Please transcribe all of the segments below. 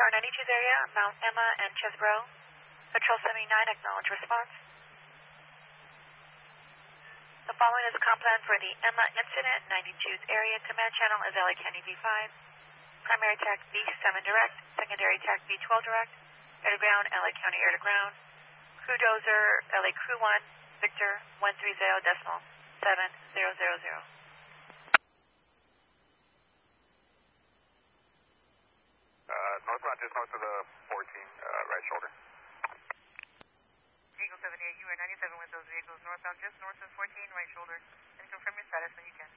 Tower 92's area, Mount Emma and Chesbrough. Patrol 79, acknowledge response. The following is a comp plan for the Emma incident. 92's area command channel is LA County V5. Primary TAC V7 direct, secondary TAC V12 direct, air to ground, LA County air to ground. Crew dozer, LA Crew 1, Victor 130.700. Northbound just north of the 14, right shoulder. Eagle 78, you are 97 with those vehicles northbound just north of 14, right shoulder. And confirm your status when you can.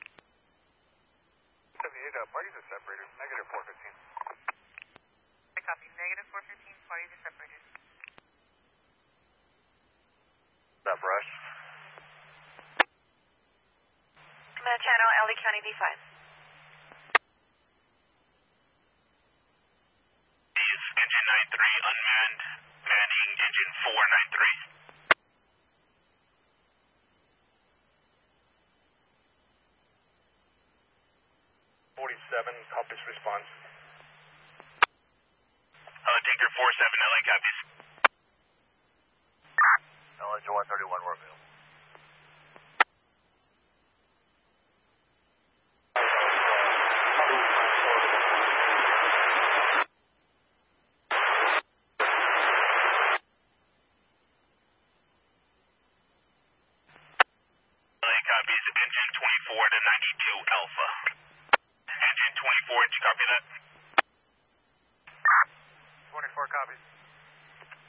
78, parties are separated, negative 415. I copy, negative 415, parties are separated. Stop rush. Command channel, LA County V5. Engine 93 unmanned, manning engine 493. 47, compass response.